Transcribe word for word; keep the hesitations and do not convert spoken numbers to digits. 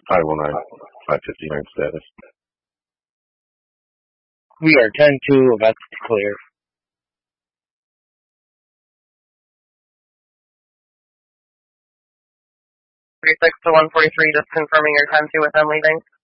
I one nine five fifty-nine status. We are ten two, about to clear. three six to one forty-three, just confirming your ten two with them leaving.